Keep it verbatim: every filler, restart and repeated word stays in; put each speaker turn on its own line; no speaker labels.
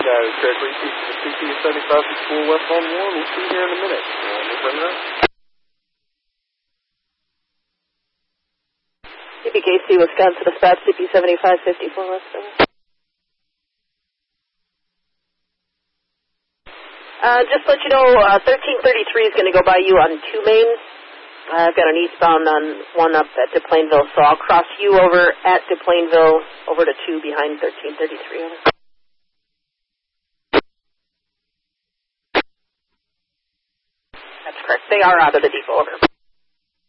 That is correct. Repeat to the C P seventy-five fifty-four West on one. We'll see you here in a minute. Uh, Miss Runner.
C P K C, Wisconsin Dispatch, C P seventy-five fifty-four West. Uh, just to let you know, uh, thirteen thirty-three is going to go by you on two mains. Uh, I've got an eastbound on one up at DePlainville, so I'll cross you over at DePlainville over to two behind thirteen thirty-three. Over. That's correct. They are out of the depot. Over.